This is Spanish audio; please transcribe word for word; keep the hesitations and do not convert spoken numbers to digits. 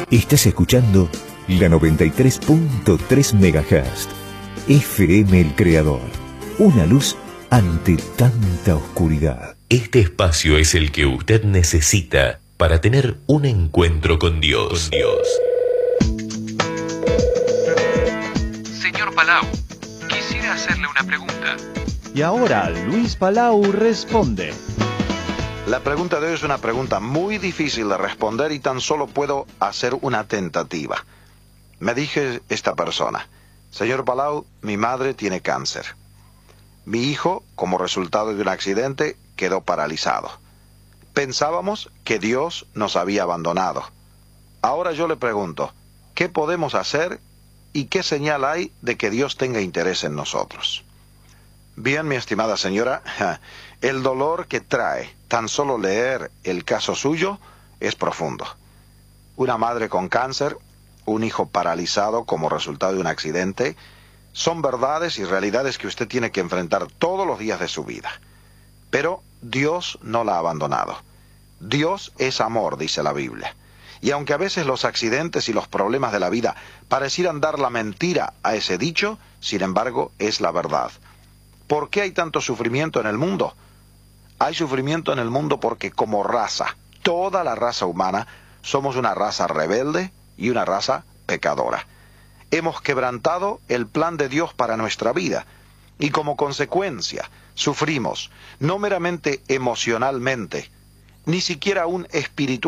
Estás escuchando la noventa y tres punto tres megahertz. F M El Creador. Una luz ante tanta oscuridad. Este espacio es el que usted necesita para tener un encuentro con Dios. Con Dios. Señor Palau, quisiera hacerle una pregunta. Y ahora Luis Palau responde. La pregunta de hoy es una pregunta muy difícil de responder y tan solo puedo hacer una tentativa. Me dije esta persona: señor Palau, mi madre tiene cáncer. Mi hijo, como resultado de un accidente, quedó paralizado. Pensábamos que Dios nos había abandonado. Ahora yo le pregunto, ¿qué podemos hacer y qué señal hay de que Dios tenga interés en nosotros? Bien, mi estimada señora, el dolor que trae tan solo leer el caso suyo es profundo. Una madre con cáncer, un hijo paralizado como resultado de un accidente, son verdades y realidades que usted tiene que enfrentar todos los días de su vida. Pero Dios no la ha abandonado. Dios es amor, dice la Biblia. Y aunque a veces los accidentes y los problemas de la vida parecieran dar la mentira a ese dicho, sin embargo, es la verdad. ¿Por qué hay tanto sufrimiento en el mundo? Hay sufrimiento en el mundo porque como raza, toda la raza humana, somos una raza rebelde y una raza pecadora. Hemos quebrantado el plan de Dios para nuestra vida y como consecuencia sufrimos, no meramente emocionalmente, ni siquiera aún espiritualmente,